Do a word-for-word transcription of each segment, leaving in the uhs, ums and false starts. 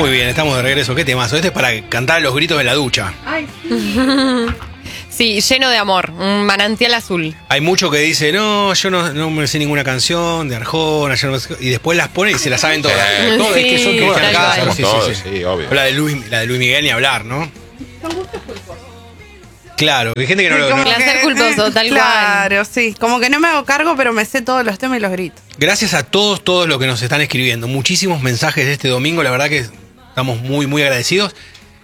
Muy bien, estamos de regreso. ¿Qué temazo? Este es para cantar los gritos de la ducha. Ay, sí. Sí, lleno de amor, un manantial azul. Hay mucho que dice, no, yo no, no me sé ninguna canción de Arjona, yo no me sé- y después las pone y se las saben todas. Sí. Todo, es que son Sí, Cristian tal Castro, cual. sí, Todos, sí, sí. sí, obvio. O La de, Luis, la de Luis Miguel ni hablar, ¿no? Son gustos culposos. Claro, hay gente que no lo... Como no- Placer culposo, tal cual. Claro, sí. Como que no me hago cargo, pero me sé todos los temas y los gritos. Gracias a todos, todos los que nos están escribiendo. Muchísimos mensajes de este domingo, la verdad que estamos muy, muy agradecidos.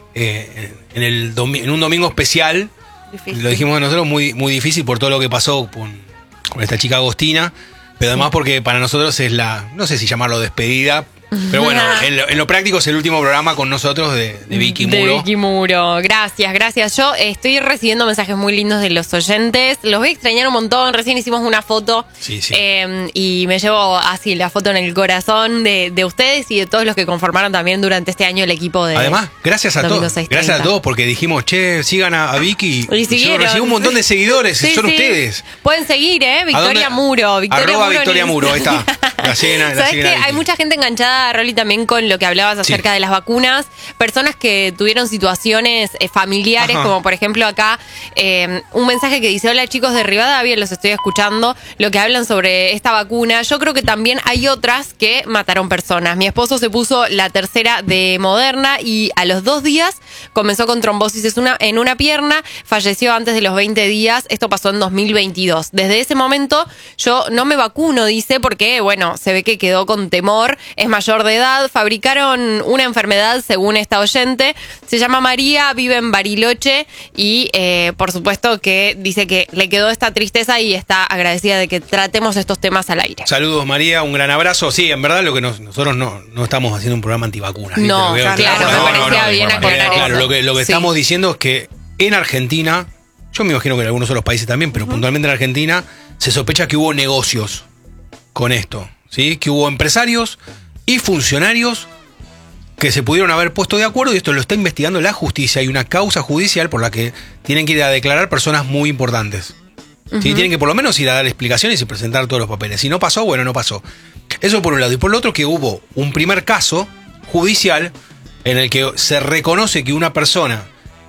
Eh, en, el domi- en un domingo especial, Difícil. lo dijimos nosotros, muy, muy difícil por todo lo que pasó con, con esta chica Agostina, pero además porque para nosotros es la, no sé si llamarlo despedida, pero bueno, en lo, en lo práctico es el último programa con nosotros de, de Vicky De Muro. Vicky Muro. Gracias, gracias. Yo estoy recibiendo mensajes muy lindos de los oyentes. Los voy a extrañar un montón. Recién hicimos una foto. Sí, sí. eh, y me llevo así la foto en el corazón de, de ustedes y de todos los que conformaron también durante este año el equipo de. Además, gracias a Domingo todos. seis Gracias a treinta. todos porque dijimos, che, sigan a, a Vicky. Y Y yo siguieron. recibí un montón de seguidores, Sí, son sí. ustedes. Pueden seguir, ¿eh? ¿A Victoria dónde? Muro. Victoria Arroba Muro en Victoria Muro, ahí está. Instagram. La siguen a- la ¿Sabes siguen qué? a Vicky. Hay mucha gente enganchada, Rolly, también con lo que hablabas acerca Sí. de las vacunas. Personas que tuvieron situaciones eh, familiares, Ajá. como por ejemplo acá, eh, un mensaje que dice: hola chicos de Rivadavia, los estoy escuchando, lo que hablan sobre esta vacuna. Yo creo que también hay otras que mataron personas. Mi esposo se puso la tercera de Moderna y a los dos días comenzó con trombosis en una, en una pierna, falleció antes de los veinte días. Esto pasó en dos mil veintidós. Desde ese momento yo no me vacuno, dice, porque, bueno, se ve que quedó con temor, es mayor de edad, fabricaron una enfermedad, según esta oyente, se llama María, vive en Bariloche y, eh, por supuesto, que dice que le quedó esta tristeza y está agradecida de que tratemos estos temas al aire. Saludos, María, un gran abrazo. Sí, en verdad lo que nos- nosotros no, no estamos haciendo un programa antivacunas. ¿viste? No, Lo que- claro, claro, me no, no, parecía no, bien no, aclarar claro, eso. lo que, lo que Sí. estamos diciendo es que en Argentina, yo me imagino que en algunos otros países también, pero puntualmente en Argentina, se sospecha que hubo negocios con esto, ¿sí? Que hubo empresarios y funcionarios que se pudieron haber puesto de acuerdo y esto lo está investigando la justicia. Hay una causa judicial por la que tienen que ir a declarar personas muy importantes. ¿Sí? Tienen que por lo menos ir a dar explicaciones y presentar todos los papeles. Si no pasó, bueno, no pasó. Eso por un lado. Y por el otro, que hubo un primer caso judicial en el que se reconoce que una persona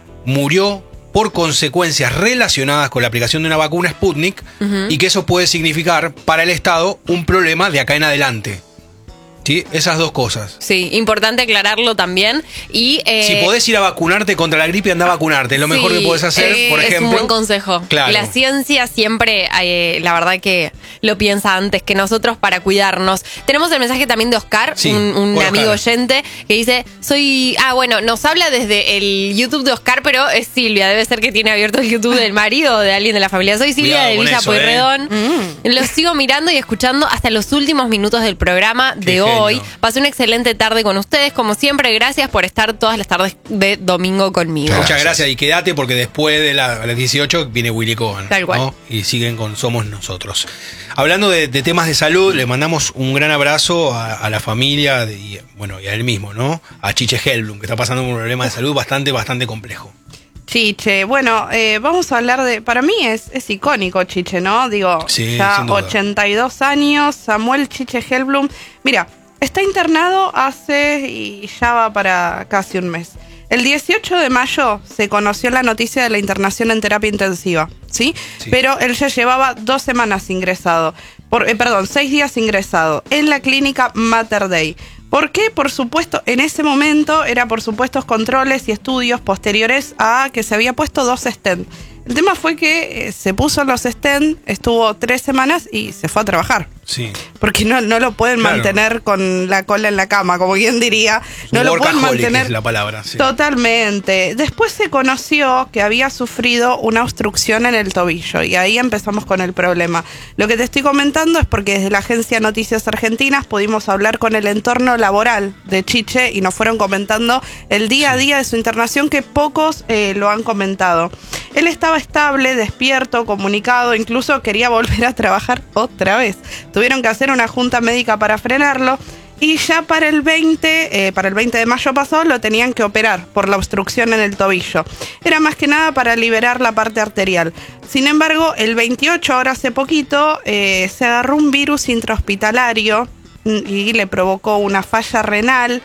murió por consecuencias relacionadas con la aplicación de una vacuna Sputnik y que eso puede significar para el Estado un problema de acá en adelante. ¿Sí? Esas dos cosas. Sí, importante aclararlo también. Y, eh, Si podés ir a vacunarte contra la gripe, anda a vacunarte. Es lo mejor sí, que podés hacer, eh, por es ejemplo. un buen consejo. Claro. La ciencia siempre, eh, la verdad que lo piensa antes que nosotros para cuidarnos. Tenemos el mensaje también de Oscar, Sí, un, un hola, amigo Oscar. oyente, que dice, soy... Ah, bueno, nos habla desde el YouTube de Oscar, pero es Silvia. Debe ser que tiene abierto el YouTube del marido o de alguien de la familia. Soy Silvia Cuidado de con Villa eso, Pueyrredón. Los sigo mirando y escuchando hasta los últimos minutos del programa Qué de hoy. genio. Pasé una excelente tarde con ustedes. Como siempre, gracias por estar todas las tardes de domingo conmigo. Muchas gracias y quédate porque después de la- a las dieciocho viene Willy Cohen. Tal cual. ¿no? Y siguen con Somos Nosotros. Hablando de, de temas de salud, le mandamos un gran abrazo a, a la familia de- y, bueno, y a él mismo, ¿no? A Chiche Helblum, que está pasando un problema de salud bastante, bastante complejo. Chiche, bueno, eh, vamos a hablar de... Para mí es, es icónico Chiche, ¿no? Digo, Sí, ya sin duda. ochenta y dos años, Samuel Chiche Helblum. Mira, está internado hace y ya va para casi un mes. El dieciocho de mayo se conoció la noticia de la internación en terapia intensiva, ¿sí? Sí. Pero él ya llevaba dos semanas ingresado, por, eh, perdón, seis días ingresado en la clínica Mater Dei. ¿Por qué? Por supuesto, en ese momento era por supuestos controles y estudios posteriores a que se había puesto dos stent. El tema fue que eh, se puso los stent, estuvo tres semanas y se fue a trabajar. Sí. Porque no, no lo pueden Claro. mantener con la cola en la cama, como quien diría. No lo pueden Workaholic mantener. es la palabra. Sí. Totalmente. Después se conoció que había sufrido una obstrucción en el tobillo y ahí empezamos con el problema. Lo que te estoy comentando es porque desde la agencia Noticias Argentinas pudimos hablar con el entorno laboral de Chiche y nos fueron comentando el día a día de su internación que pocos eh, lo han comentado. Él estaba estable, despierto, comunicado, incluso quería volver a trabajar otra vez. Tuvieron que hacer una junta médica para frenarlo y ya para el veinte, eh, para el veinte de mayo pasado lo tenían que operar por la obstrucción en el tobillo. Era más que nada para liberar la parte arterial. Sin embargo, el veintiocho, ahora hace poquito, eh, se agarró un virus intrahospitalario y le provocó una falla renal.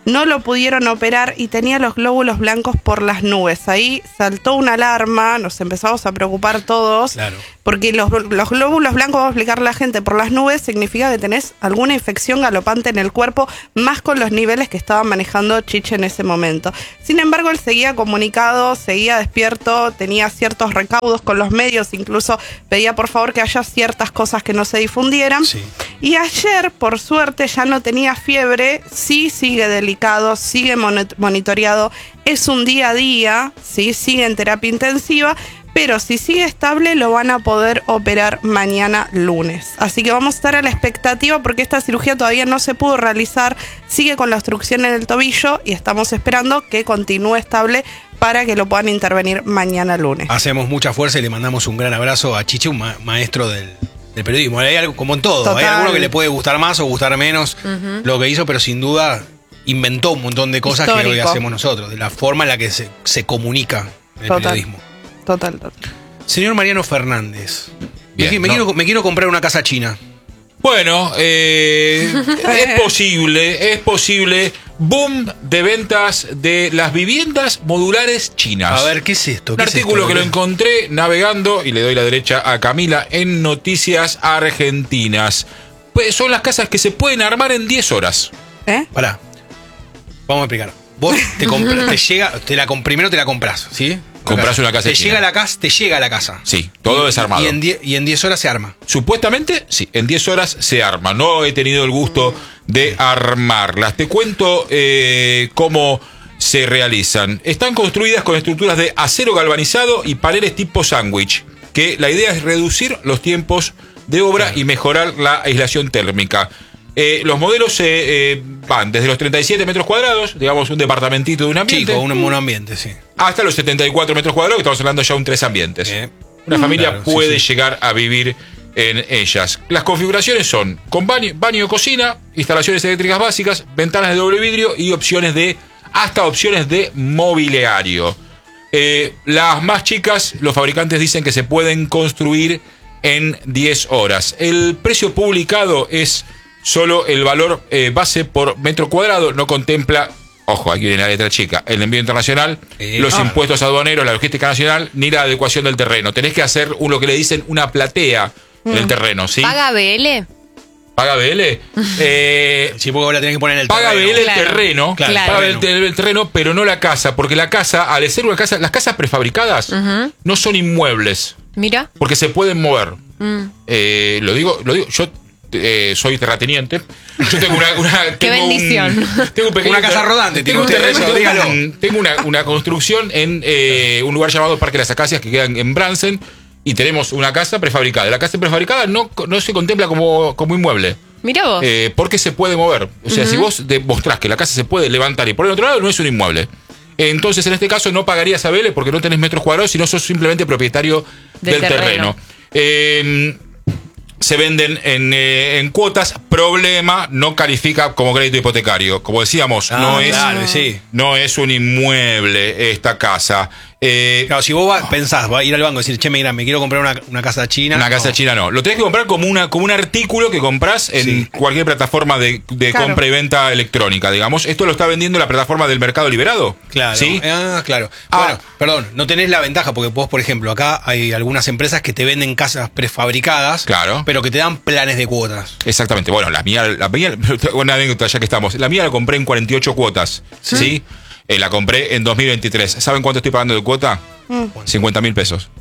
no lo pudieron operar y tenía los glóbulos blancos por las nubes. Ahí saltó una alarma, nos empezamos a preocupar todos, Claro. porque los, los glóbulos blancos, vamos a explicarle a la gente, por las nubes significa que tenés alguna infección galopante en el cuerpo, más con los niveles que estaba manejando Chiche en ese momento. Sin embargo, él seguía comunicado, seguía despierto, tenía ciertos recaudos con los medios, incluso pedía por favor que haya ciertas cosas que no se difundieran. Sí. Y ayer, por suerte, ya no tenía fiebre, sí sigue delicado, sigue monitoreado, es un día a día, sí sigue en terapia intensiva, pero si sigue estable lo van a poder operar mañana lunes. Así que vamos a estar a la expectativa porque esta cirugía todavía no se pudo realizar, sigue con la obstrucción en el tobillo y estamos esperando que continúe estable para que lo puedan intervenir mañana lunes. Hacemos mucha fuerza y le mandamos un gran abrazo a Chiche, un ma- maestro del, del periodismo. Hay algo, como en todo, Total. hay alguno que le puede gustar más o gustar menos uh-huh. lo que hizo, pero sin duda inventó un montón de cosas Histórico. que hoy hacemos nosotros, de la forma en la que se, se comunica el Total. periodismo. Total, total. Señor Mariano Fernández, Bien, me, me no. quiero, me quiero comprar una casa china. Bueno, eh, es posible, es posible. Boom de ventas de las viviendas modulares chinas. A ver, ¿qué es esto? Un ¿Qué es artículo esto? que lo encontré navegando, y le doy la derecha a Camila, en Noticias Argentinas. Pues son las casas que se pueden armar en diez horas. ¿Eh? Pará, vamos a explicar. Vos te, compra- te llega, te la comp- primero te la compras, ¿sí? Comprás una casa te china. llega a la casa, te llega a la casa. Sí, todo Y- desarmado. Y en die- y en diez horas se arma. Supuestamente, sí, en diez horas se arma. No he tenido el gusto de armarlas. Te cuento eh, cómo se realizan. Están construidas con estructuras de acero galvanizado y paneles tipo sándwich, que la idea es reducir los tiempos de obra Claro. y mejorar la aislación térmica. Eh, los modelos eh, eh, van desde los treinta y siete metros cuadrados, digamos un departamentito de un ambiente, Chico, un monoambiente, sí. hasta los setenta y cuatro metros cuadrados, que estamos hablando ya de un tres ambientes. Eh, Una familia claro, sí, puede sí. llegar a vivir en ellas. Las configuraciones son con baño, baño y cocina, instalaciones eléctricas básicas, ventanas de doble vidrio y opciones de hasta opciones de mobiliario. Eh, las más chicas, los fabricantes dicen que se pueden construir en diez horas. El precio publicado es solo el valor eh, base por metro cuadrado, no contempla, ojo, aquí viene la letra chica, el envío internacional, Eh, los ah. impuestos aduaneros, la logística nacional, ni la adecuación del terreno. Tenés que hacer un, lo que le dicen una platea del terreno, ¿sí? ¿Paga B L? ¿Paga B L? Eh, Sí, porque vos la tenés que poner en el paga terreno. B L el Claro. terreno, Claro, paga terreno. el, ter- el terreno, pero no la casa, porque la casa, al ser una casa, las casas prefabricadas Ujú. no son inmuebles, Mira. porque se pueden mover. Mm. Eh, lo digo, lo digo, yo eh, soy terrateniente. Yo tengo una, una Qué tengo un- bendición. tengo un pequeño Una casa rodante tengo tiene un usted, terreno, eso, tengo dígalo. un- tengo una, una construcción en eh, un lugar llamado Parque Las Acacias que queda en, en Bransen, y tenemos una casa prefabricada. La casa prefabricada no, no se contempla como, como inmueble. Mira vos. Eh, porque se puede mover. O sea, si vos demostrás que la casa se puede levantar y por el otro lado, no es un inmueble. Entonces, en este caso, no pagarías a B L porque no tenés metros cuadrados, sino sos simplemente propietario Del del, terreno. terreno. Eh, se venden en, eh, en cuotas. Problema, no califica como crédito hipotecario. Como decíamos, Ah, no, es, claro, sí. no es un inmueble esta casa. Eh, Claro, si vos vas- pensás, vas a ir al banco y decir, che, mira, me quiero comprar una, una casa china. Una casa no. china no. Lo tenés que comprar como una como un artículo que compras en Sí. cualquier plataforma de, de Claro. compra y venta electrónica, digamos. Esto lo está vendiendo la plataforma del Mercado Liberado. Claro. ¿Sí? Ah, claro. Ah. Bueno, perdón, no tenés la ventaja porque vos, por ejemplo, acá hay algunas empresas que te venden casas prefabricadas, Claro. pero que te dan planes de cuotas. Exactamente. Bueno, la mía, la mía, una anécdota ya que estamos. La mía la compré en cuarenta y ocho cuotas. ¿Sí? Eh, la compré en dos mil veintitrés. ¿Saben cuánto estoy pagando de cuota? cincuenta mil pesos.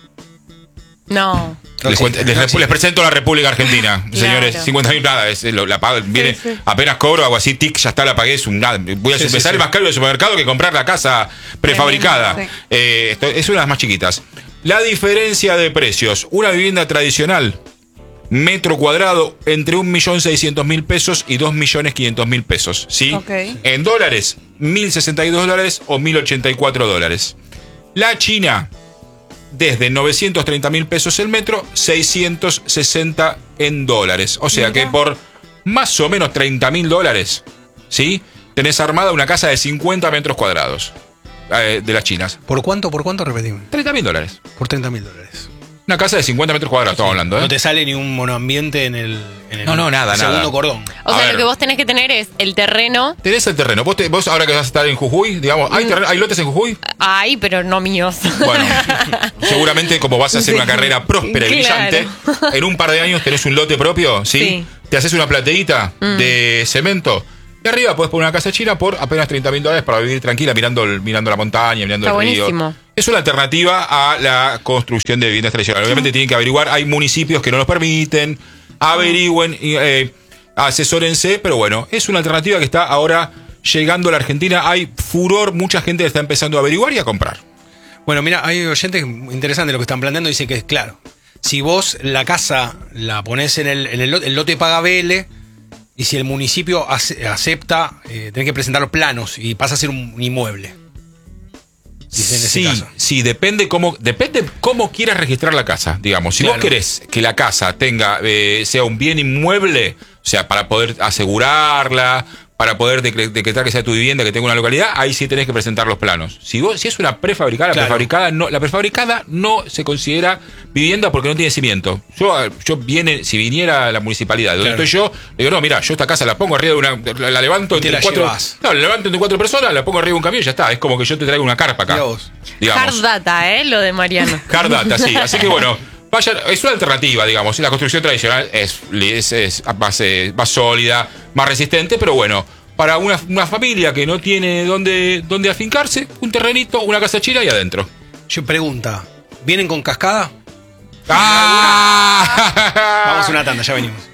No. No les, existe, cuento- les- no existe. les presento la República Argentina, Claro. señores. cincuenta mil nada, es, lo- la pago, viene, sí. apenas cobro, hago así, tic, ya está, la pagué, es un nada. Voy a Sí, sí, empezar sí. más caro del supermercado que comprar la casa prefabricada. Tremendo, sí. Eh, esto- es una de las más chiquitas. La diferencia de precios. Una vivienda tradicional, metro cuadrado, entre un millón seiscientos mil pesos y dos millones quinientos mil pesos. ¿Sí? Ok. En dólares, mil sesenta y dos dólares o mil ochenta y cuatro dólares. La China, desde novecientos treinta mil pesos el metro, seiscientos sesenta en dólares. O sea Mira. que por más o menos treinta mil dólares, ¿sí? Tenés armada una casa de cincuenta metros cuadrados eh, de las chinas. ¿Por cuánto? ¿Por cuánto repetimos? treinta mil dólares. Por treinta mil dólares. Una casa de cincuenta metros cuadrados, estamos hablando, ¿eh? No te sale ni un monoambiente en el, en el No, no, nada, segundo nada. cordón. O A sea, ver. lo que vos tenés que tener es el terreno. Tenés el terreno. Vos, te- vos ahora que vas a estar en Jujuy, digamos, ¿hay, terreno- ¿hay lotes en Jujuy? Ay, pero no míos. Bueno, seguramente como vas a hacer Sí. una carrera próspera y Claro. brillante, en un par de años tenés un lote propio, ¿sí? Sí. Te haces una plateíta Mm. de cemento. Y arriba puedes poner una casa china por apenas treinta mil dólares para vivir tranquila mirando, el- mirando la montaña, mirando Está el río. buenísimo. Es una alternativa a la construcción de viviendas tradicionales. Obviamente tienen que averiguar, hay municipios que no los permiten, averigüen, y, eh, asesórense, pero bueno, es una alternativa que está ahora llegando a la Argentina. Hay furor, mucha gente está empezando a averiguar y a comprar. Bueno, mira, hay oyentes interesantes lo que están planteando. Dice que es claro, si vos la casa la ponés en el, en el lote, el lote paga B L, y si el municipio ace- acepta, eh, tenés que presentar los planos y pasa a ser un, un inmueble. Dice en ese Sí, caso. sí, depende cómo, depende cómo quieras registrar la casa. Digamos, si Claro. vos querés que la casa tenga, eh, sea un bien inmueble, o sea, para poder asegurarla, para poder decre- decretar que sea tu vivienda, que tenga una localidad, ahí sí tenés que presentar los planos. Si vos, si es una prefabricada, la Claro. prefabricada no, la prefabricada no se considera vivienda porque no tiene cimiento. Yo, eh, yo viene, si viniera la municipalidad, donde Claro. estoy yo, le digo, no, mira, yo esta casa la pongo arriba de una, la, la levanto Y te entre la cuatro, llevas. no, la levanto entre cuatro personas, la pongo arriba de un camión y ya está. Es como que yo te traigo una carpa acá. Mirá vos. Digamos. Hard data, ¿eh? Lo de Mariano. Hard data, sí. Así que bueno, vaya, es una alternativa, digamos. La construcción tradicional es, es, es más, eh, más sólida, más resistente, pero bueno, para una, una familia que no tiene dónde, dónde afincarse, un terrenito, una casa china y adentro. Yo pregunta, ¿vienen con cascada? ¡Ah! Vamos a una tanda, ya venimos.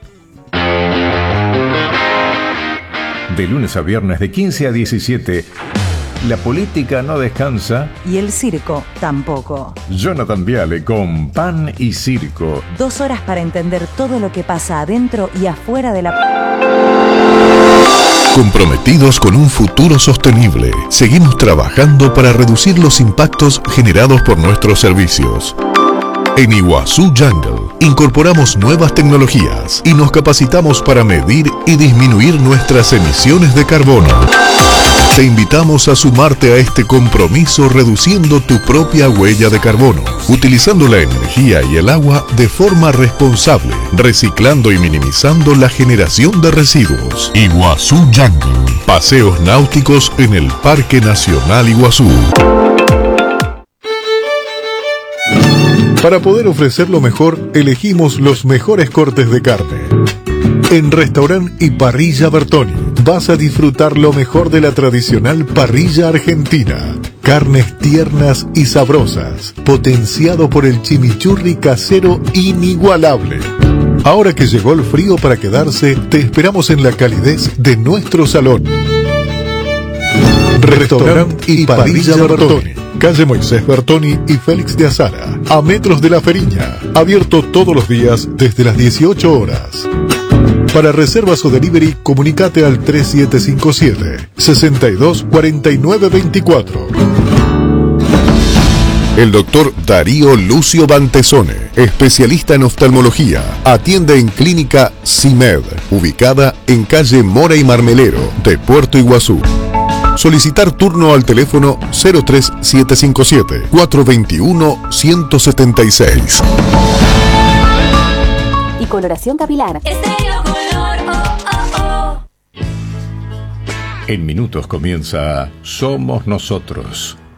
De lunes a viernes de quince a diecisiete, la política no descansa. Y el circo tampoco. Jonathan Viale con Pan y Circo. Dos horas para entender todo lo que pasa adentro y afuera de la... Comprometidos con un futuro sostenible, seguimos trabajando para reducir los impactos generados por nuestros servicios. En Iguazú Jungle incorporamos nuevas tecnologías y nos capacitamos para medir y disminuir nuestras emisiones de carbono. Te invitamos a sumarte a este compromiso reduciendo tu propia huella de carbono, utilizando la energía y el agua de forma responsable, reciclando y minimizando la generación de residuos. Iguazú Jungle, paseos náuticos en el Parque Nacional Iguazú. Para poder ofrecer lo mejor, elegimos los mejores cortes de carne. En Restaurant y Parrilla Bertoni vas a disfrutar lo mejor de la tradicional parrilla argentina. Carnes tiernas y sabrosas, potenciado por el chimichurri casero inigualable. Ahora que llegó el frío para quedarse, te esperamos en la calidez de nuestro salón. Restaurant y Parrilla Bertoni, calle Moisés Bertoni y Félix de Azara, a metros de la Feriña, abierto todos los días desde las dieciocho horas. Para reservas o delivery, comunicate al tres siete cinco siete, seis dos cuatro nueve dos cuatro. El doctor Darío Lucio Bantesone, especialista en oftalmología, atiende en Clínica CIMED, ubicada en calle Mora y Marmelero de Puerto Iguazú. Solicitar turno al teléfono cero tres siete cinco siete, cuatro dos uno, uno siete seis. Y coloración capilar. Estéreo color, oh, oh, oh. En minutos comienza Somos Nosotros.